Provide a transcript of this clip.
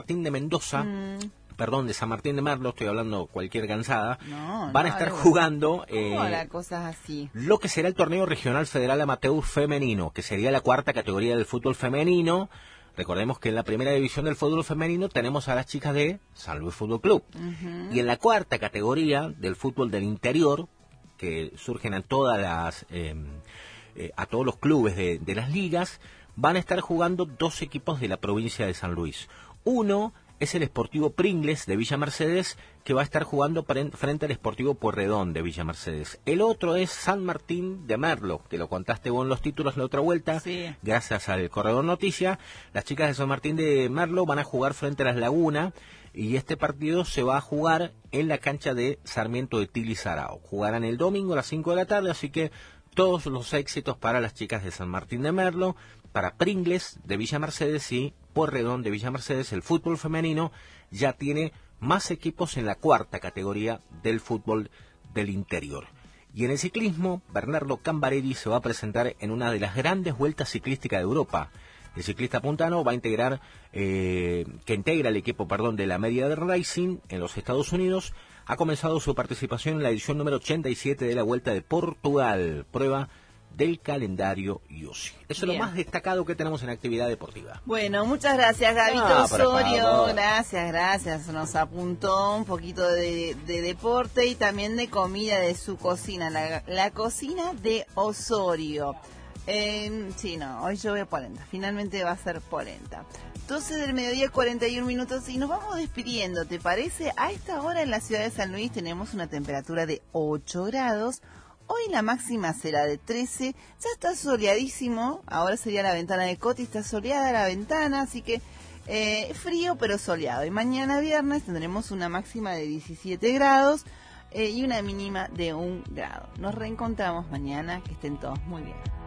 Martín de Mendoza, perdón, de San Martín de Merlo, estoy hablando cualquier cansada, No, van a estar jugando la cosa es así. lo que será el torneo regional federal amateur femenino, que sería la cuarta categoría del fútbol femenino. Recordemos que en la primera división del fútbol femenino tenemos a las chicas de San Luis Fútbol Club. Y en la cuarta categoría del fútbol del interior, que surgen a todas las a todos los clubes de las ligas, van a estar jugando dos equipos de la provincia de San Luis. Uno es el Sportivo Pringles de Villa Mercedes, que va a estar jugando frente al Sportivo Pueyrredón de Villa Mercedes. El otro es San Martín de Merlo, que lo contaste vos en los títulos la otra vuelta, sí, gracias al Corredor Noticia. Las chicas de San Martín de Merlo van a jugar frente a las Lagunas, y este partido se va a jugar en la cancha de Sarmiento de Tilizarao. Jugarán el domingo a las 5 de la tarde, así que todos los éxitos para las chicas de San Martín de Merlo, para Pringles de Villa Mercedes y Pueyrredón de Villa Mercedes. El fútbol femenino ya tiene más equipos en la cuarta categoría del fútbol del interior. Y en el ciclismo, Bernardo Cambarelli se va a presentar en una de las grandes vueltas ciclísticas de Europa. El ciclista puntano va a integra el equipo de la Media de Racing en los Estados Unidos. Ha comenzado su participación en la edición número 87 de la Vuelta de Portugal, prueba del calendario UCI. Eso es lo más destacado que tenemos en actividad deportiva. Bueno, muchas gracias, Gabito Osorio. Gracias. Nos apuntó un poquito de deporte y también de comida de su cocina, la cocina de Osorio. Hoy llueve polenta. Finalmente va a ser polenta. 12 del mediodía, 41 minutos, y nos vamos despidiendo, ¿te parece? A esta hora en la ciudad de San Luis tenemos una temperatura de 8 grados. Hoy la máxima será de 13, ya está soleadísimo, ahora sería la ventana de Coti, está soleada la ventana, así que frío pero soleado. Y mañana viernes tendremos una máxima de 17 grados y una mínima de 1 grado. Nos reencontramos mañana, que estén todos muy bien.